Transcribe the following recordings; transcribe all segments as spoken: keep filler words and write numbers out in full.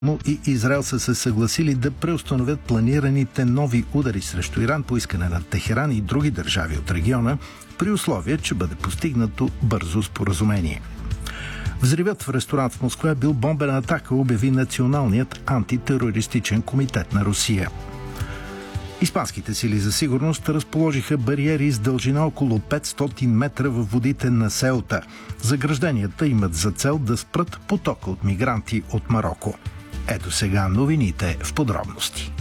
и Израел са се съгласили да преустановят планираните нови удари срещу Иран по искане на Техеран и други държави от региона, при условие, че бъде постигнато бързо споразумение. Взривът в ресторант в Москва бил бомбена атака, обяви Националният антитерористичен комитет на Русия. Испанските сили за сигурност разположиха бариери с дължина около петстотин метра във водите на Сеута. Загражденията имат за цел да спрат потока от мигранти от Мароко. Ето сега новините в подробности.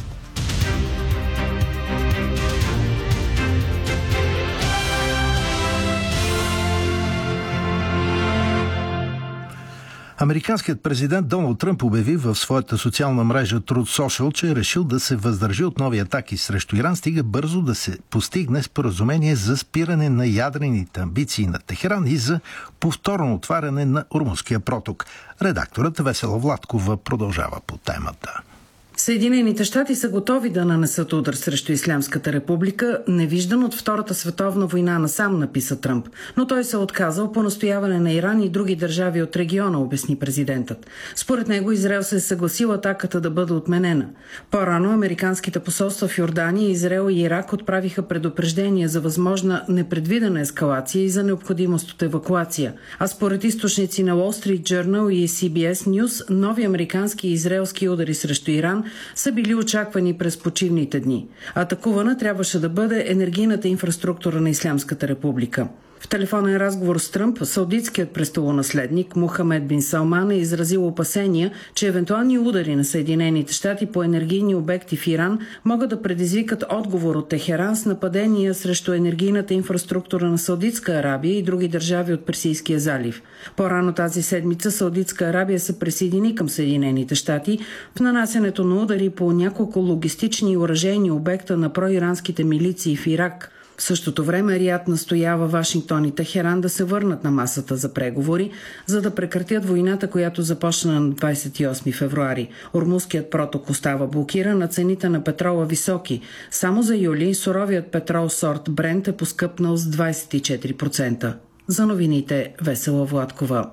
Американският президент Доналд Тръмп обяви в своята социална мрежа Truth Social, че е решил да се въздържи от нови атаки срещу Иран, стига бързо да се постигне споразумение за спиране на ядрените амбиции на Техеран и за повторно отваряне на Ормузския проток. Редакторът Весела Владкова продължава по темата. Съединените щати са готови да нанесат удар срещу Ислямската република, невиждан от Втората световна война насам, написа Тръмп. Но той се отказал по настояване на Иран и други държави от региона, обясни президентът. Според него Израел се е съгласил атаката да бъде отменена. По-рано американските посолства в Йордания, Израел и Ирак отправиха предупреждения за възможна непредвидена ескалация и за необходимост от евакуация. А според източници на Wall Street Journal и Си Би Ес News, нови американски и израелски удари срещу Иран са били очаквани през почивните дни. Атакувана трябваше да бъде енергийната инфраструктура на Ислямската република. В телефонен разговор с Тръмп, саудитският престолонаследник Мохамед бин Салман е изразил опасения, че евентуални удари на Съединените щати по енергийни обекти в Иран могат да предизвикат отговор от Техеран с нападения срещу енергийната инфраструктура на Саудитска Арабия и други държави от Персийския залив. По-рано тази седмица Саудитска Арабия се присъедини към Съединените щати в нанасянето на удари по няколко логистични и оръжейни обекта на проиранските милиции в Ирак. В същото време Риад настоява Вашингтон и Техеран да се върнат на масата за преговори, за да прекратят войната, която започна на двадесет и осми февруари. Ормузският проток остава блокиран, а цените на петрола високи. Само за юли суровият петрол сорт Брент е поскъпнал с двадесет и четири процента. За новините Весела Владкова.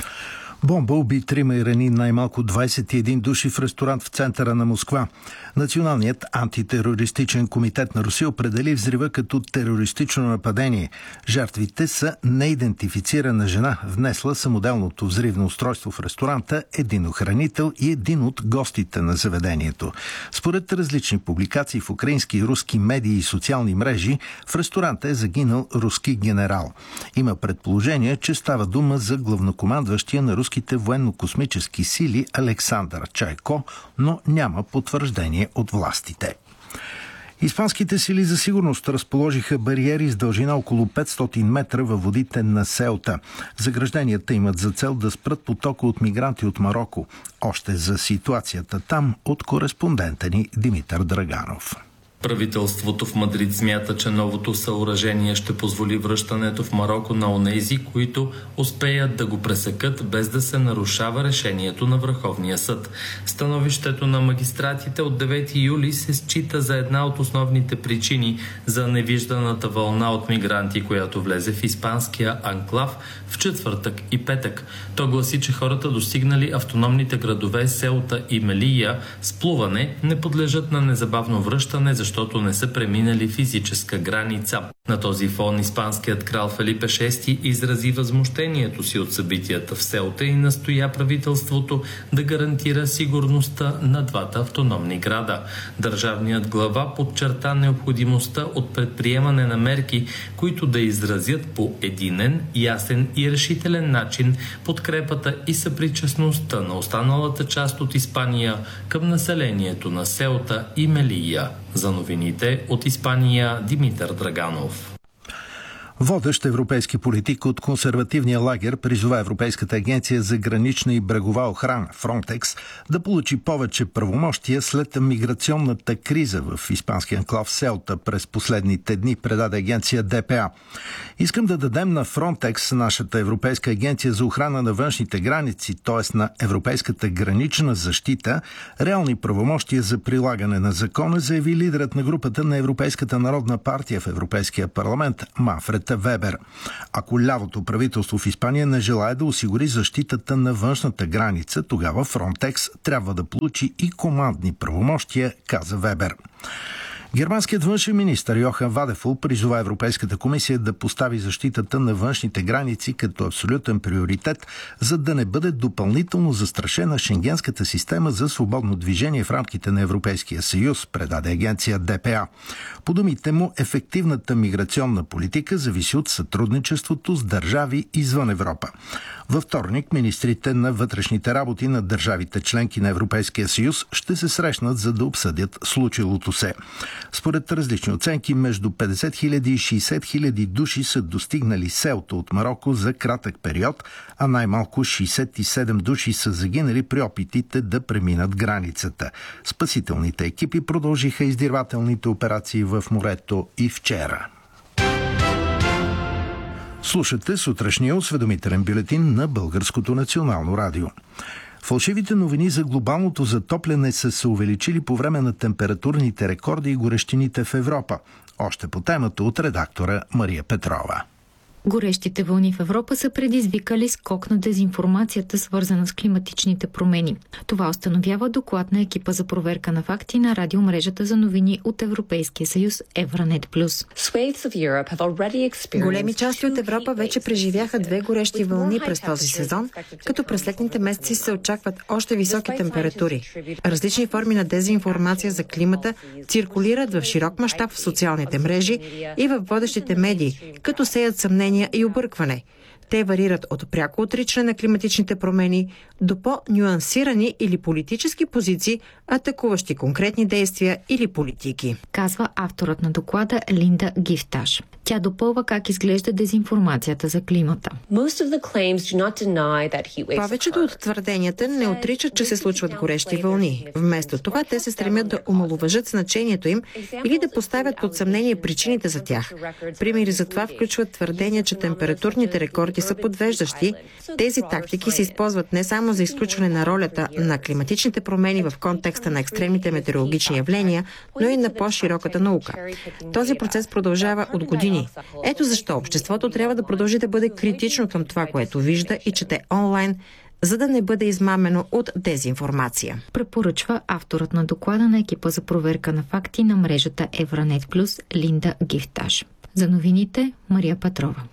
Бомба уби трима и рани най-малко двадесет и един души в ресторант в центъра на Москва. Националният антитерористичен комитет на Русия определи взрива като терористично нападение. Жертвите са неидентифицирана жена, внесла самоделното взривно устройство в ресторанта, един охранител и един от гостите на заведението. Според различни публикации в украински и руски медии и социални мрежи, в ресторанта е загинал руски генерал. Има предположение, че става дума за главнокомандващия на руските военно-космически сили Александър Чайко, но няма потвърждение от властите. Испанските сили за сигурност разположиха бариери с дължина около петстотин метра във водите на Сеута. Загражденията имат за цел да спрат потока от мигранти от Мароко. Още за ситуацията там от кореспондента ни Димитър Драганов. Правителството в Мадрид смята, че новото съоръжение ще позволи връщането в Мароко на онези, които успеят да го пресекат, без да се нарушава решението на Върховния съд. Становището на магистратите от девети юли се счита за една от основните причини за невижданата вълна от мигранти, която влезе в испанския анклав в четвъртък и петък. То гласи, че хората, достигнали автономните градове Сеута и Мелия с плуване, не подлежат на незабавно връщане, защото не са преминали физическа граница. На този фон испанският крал Фелипе шести изрази възмущението си от събитията в Сеута и настоя правителството да гарантира сигурността на двата автономни града. Държавният глава подчерта необходимостта от предприемане на мерки, които да изразят по единен, ясен и решителен начин подкрепата и съпричастността на останалата част от Испания към населението на Сеута и Мелия. За новините от Испания Димитър Драганов. Водещ европейски политик от консервативния лагер призова Европейската агенция за гранична и брегова охрана Frontex да получи повече правомощия след миграционната криза в испанския анклав Сеута през последните дни, предаде агенция Д П А. Искам да дадем на Frontex, нашата Европейска агенция за охрана на външните граници, т.е. на Европейската гранична защита, реални правомощия за прилагане на закона, заяви лидерът на групата на Европейската народна партия в Европейския парламент Манфред комисията Вебер. Ако лявото правителство в Испания не желае да осигури защитата на външната граница, тогава Фронтекс трябва да получи и командни правомощия, каза Вебер. Германският външен министър Йохан Вадефул призова Европейската комисия да постави защитата на външните граници като абсолютен приоритет, за да не бъде допълнително застрашена шенгенската система за свободно движение в рамките на Европейския съюз, предаде агенция Д П А. По думите му, ефективната миграционна политика зависи от сътрудничеството с държави извън Европа. Във вторник министрите на вътрешните работи на държавите членки на Европейския съюз ще се срещнат, за да обсъдят случилото се. Според различни оценки, между петдесет хиляди и шейсет хиляди души са достигнали Сеута от Мароко за кратък период, а най-малко шейсет и седем души са загинали при опитите да преминат границата. Спасителните екипи продължиха издирвателните операции в морето и вчера. Слушате сутрешния осведомителен бюлетин на Българското национално радио. Фалшивите новини за глобалното затопляне са се увеличили по време на температурните рекорди и горещините в Европа. Още по темата от редактора Мария Петрова. Горещите вълни в Европа са предизвикали скок на дезинформацията, свързана с климатичните промени. Това установява доклад на екипа за проверка на факти на радиомрежата за новини от Европейския съюз Евранет Плюс. Големи части от Европа вече преживяха две горещи вълни през този сезон, като през летните месеци се очакват още високи температури. Различни форми на дезинформация за климата циркулират в широк мащаб в социалните мрежи и в водещите медии, като сеят съмнения и объркване. Те варират от пряко отричане на климатичните промени до по-нюансирани или политически позиции, атакуващи конкретни действия или политики, казва авторът на доклада Линда Гифташ. Тя допълва как изглежда дезинформацията за климата. Повечето от твърденията не отричат, че се случват горещи вълни. Вместо това те се стремят да омаловажат значението им или да поставят под съмнение причините за тях. Примери за това включват твърдения, че температурните рекорди са подвеждащи. Тези тактики се използват не само за изключване на ролята на климатичните промени в контекста на екстремните метеорологични явления, но и на по-широката наука. Този процес продължава от години. Ето защо обществото трябва да продължи да бъде критично към това, което вижда и чете онлайн, за да не бъде измамено от дезинформация. Препоръчва авторът на доклада на екипа за проверка на факти на мрежата Евранет Плюс Линда Гифташ. За новините Мария Петрова.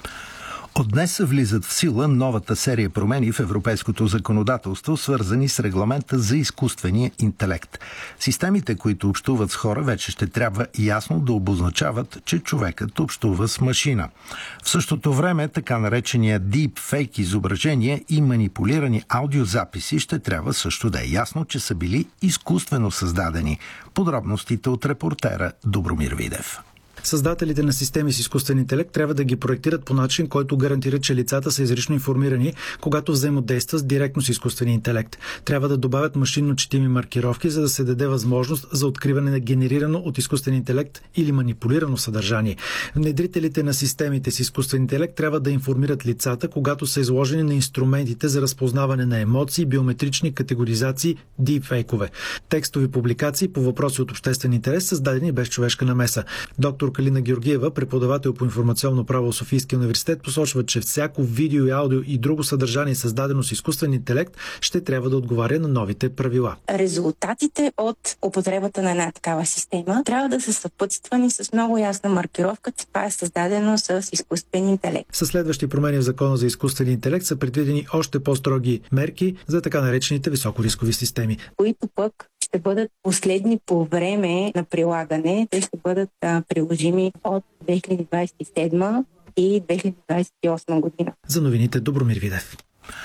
От днес влизат в сила новата серия промени в европейското законодателство, свързани с регламента за изкуствения интелект. Системите, които общуват с хора, вече ще трябва ясно да обозначават, че човекът общува с машина. В същото време, така наречения deepfake изображения и манипулирани аудиозаписи ще трябва също да е ясно, че са били изкуствено създадени. Подробностите от репортера Добромир Видев. Създателите на системи с изкуствен интелект трябва да ги проектират по начин, който гарантира, че лицата са изрично информирани, когато взаимодействат директно с изкуствения интелект. Трябва да добавят машинно четими маркировки, за да се даде възможност за откриване на генерирано от изкуствен интелект или манипулирано съдържание. Внедрителите на системите с изкуствен интелект трябва да информират лицата, когато са изложени на инструментите за разпознаване на емоции, биометрични категоризации, дипфейкове. Текстови публикации по въпроси от обществен интерес, създадени без човешка намеса. Доктор Калина Георгиева, преподавател по информационно право в Софийския университет, посочва, че всяко видео и аудио и друго съдържание, създадено с изкуствен интелект, ще трябва да отговаря на новите правила. Резултатите от употребата на една такава система трябва да са съпътствани с много ясна маркировка, че това е създадено с изкуствен интелект. Със следващи промени в закона за изкуствен интелект са предвидени още по-строги мерки за така наречените високорискови системи, които пък ще бъдат последни по време на прилагане. Те ще бъдат а, приложими от две хиляди двадесет и седма и две хиляди двадесет и осма година. За новините Добромир Видев.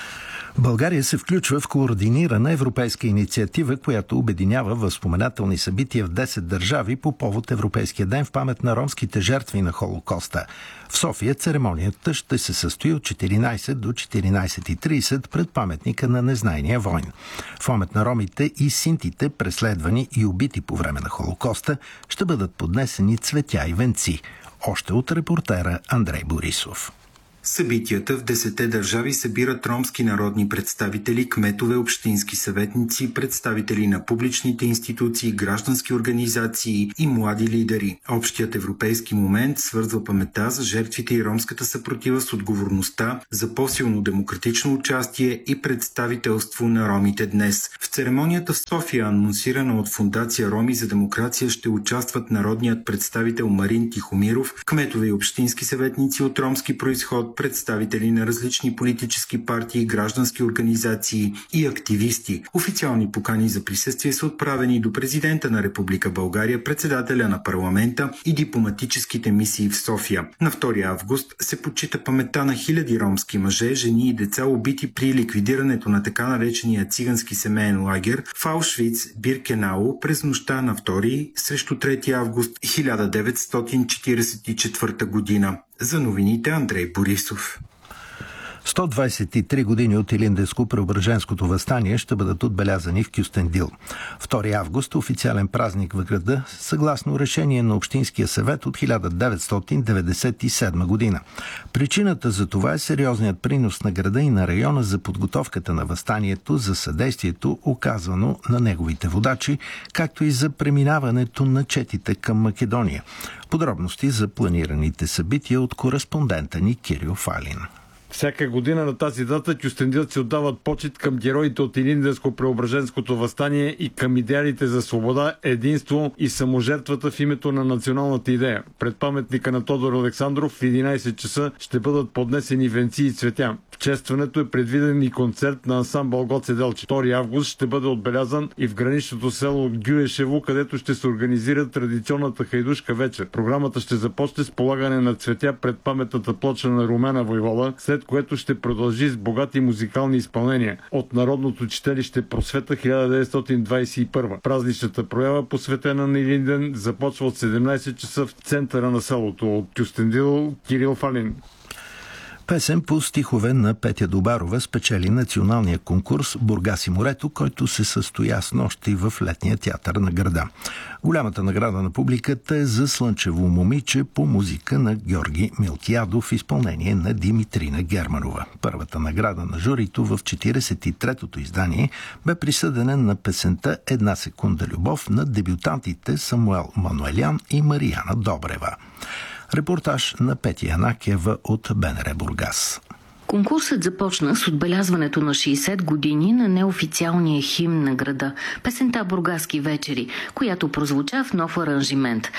България се включва в координирана европейска инициатива, която обединява възпоменателни събития в десет държави по повод Европейския ден в памет на ромските жертви на Холокоста. В София церемонията ще се състои от четиринадесет до четиринадесет и тридесет пред паметника на незнайния войн. В памет на ромите и синтите, преследвани и убити по време на Холокоста, ще бъдат поднесени цветя и венци. Още от репортера Андрей Борисов. Събитията в десетте държави събират ромски народни представители, кметове, общински съветници, представители на публичните институции, граждански организации и млади лидери. Общият европейски момент свързва паметта за жертвите и ромската съпротива с отговорността за по-силно демократично участие и представителство на ромите днес. В церемонията в София, анонсирана от Фондация Роми за демокрация, ще участват народният представител Марин Тихомиров, кметове и общински съветници от ромски произход, представители на различни политически партии, граждански организации и активисти. Официални покани за присъствие са отправени до президента на Република България, председателя на парламента и дипломатическите мисии в София. На втори август се почита паметта на хиляди ромски мъже, жени и деца, убити при ликвидирането на така наречения цигански семейен лагер в Аушвиц, Биркенау през нощта на втори срещу трети август хиляда деветстотин четиридесет и четвърта година. За новините Андрей Борисов. сто двадесет и три години от Илинденско-Преображенското въстание ще бъдат отбелязани в Кюстендил. втори август – официален празник в града, съгласно решение на Общинския съвет от хиляда деветстотин деветдесет и седма година. Причината за това е сериозният принос на града и на района за подготовката на въстанието, за съдействието, оказвано на неговите водачи, както и за преминаването на четите към Македония. Подробности за планираните събития от кореспондента ни Кирил Фалин. Всяка година на тази дата кюстендилци отдават почит към героите от Илинденско-Преображенското въстание и към идеалите за свобода, единство и саможертвата в името на националната идея. Пред паметника на Тодор Александров в единадесет часа ще бъдат поднесени венци и цветя. В честването е предвиден и концерт на ансамбъл Гоце Делчев. втори август ще бъде отбелязан и в граничното село Гюешево, където ще се организира традиционната хайдушка вечер. Програмата ще започне с полагане на цветя пред паметната плоча на Румяна войвода, след което ще продължи с богати музикални изпълнения от Народното читалище Просвета хиляда деветстотин двадесет и първа. Празничната проява, посветена на Илинден, започва от седемнадесет часа в центъра на селото. От Кюстендил, Кирил Фалин. Песен по стихове на Петя Добарова спечели националния конкурс Бургас и морето, който се състоя с нощи в летния театър на града. Голямата награда на публиката е за Слънчево момиче по музика на Георги Милтиадов в изпълнение на Димитрина Германова. Първата награда на журито в четиридесет и третото издание бе присъдена на песента «Една секунда любов» на дебютантите Самуел Мануелян и Марияна Добрева. Репортаж на Петя Янакиева от БНР Бургас. Конкурсът започна с отбелязването на шейсет години на неофициалния химн на града – песента «Бургаски вечери», която прозвуча в нов аранжимент.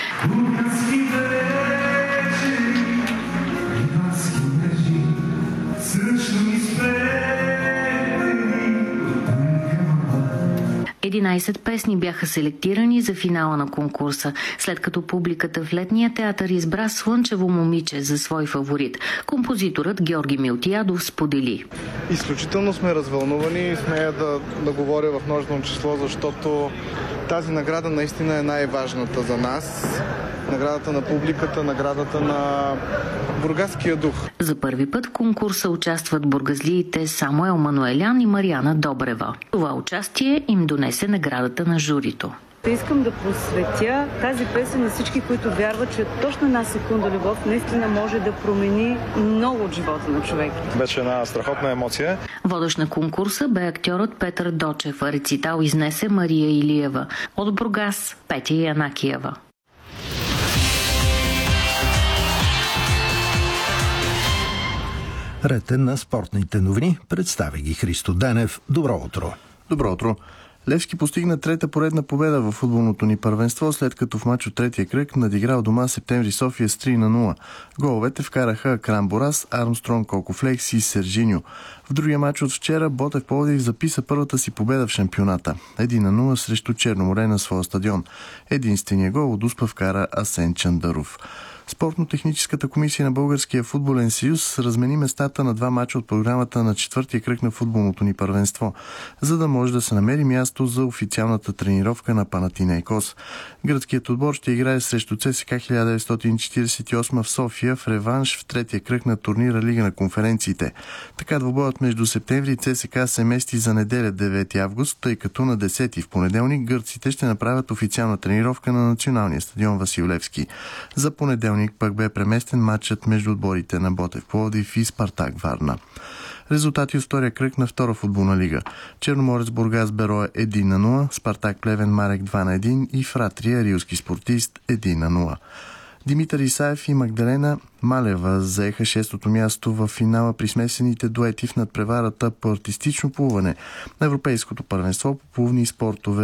единадесет песни бяха селектирани за финала на конкурса, след като публиката в летния театър избра Слънчево момиче за свой фаворит. Композиторът Георги Милтиадов сподели: изключително сме развълнувани и смея да, да говоря в множествено число, защото тази награда наистина е най-важната за нас. Наградата на публиката, наградата на бургаския дух. За първи път в конкурса участват бургазлиите Самуел Мануелян и Марияна Добрева. Това участие им донесе наградата на журито. Искам да посветя тази песен на всички, които вярват, че точно една секунда любов наистина може да промени много от живота на човек. Беше една страхотна емоция. Водещ на конкурса бе актьорът Петър Дочев, а рецитал изнесе Мария Илиева. От Бургас – Петя Янакиева. Ред е на спортните новини. Представя ги Христо Денев. Добро утро. Добро утро. Левски постигна трета поредна победа в футболното ни първенство, след като в мач от третия кръг надиграл дома Септември София с три на нула. Головете вкараха Кран Борас, Армстронг Колкофлекс и Сержиньо. В другия мач от вчера Ботев Пловдив записа първата си победа в шампионата. един на нула срещу Черноморе на своя стадион. Единствения гол от Успа вкара Асен Чандаров. Спортно-техническата комисия на Българския футболен съюз размени местата на два мача от програмата на четвъртия кръг на футболното ни първенство, за да може да се намери място за официалната тренировка на Панатинейкос. Гръцкият отбор ще играе срещу ЦСКА хиляда деветстотин четиридесет и осма в София в реванш в третия кръг на турнира Лига на конференциите. Така двубоят между Септември и ЦСКА се мести за неделя девети август, тъй като на десети в понеделник гърците ще направят официална тренировка на националния стадион Васил Левски. За понеделник понеделник пък бе преместен матчът между отборите на Ботев Пловдив и Спартак Варна. Резултати от втория кръг на втора футболна лига. Черноморец Бургас Берое едно на нула, Спартак Плевен Марек два на едно и Фратрия Рилски спортист едно на нула. Димитър Исаев и Магдалена Малева заеха шестото място в финала при смесените дуети в надпреварата по артистично плуване на Европейското първенство по плувни спортове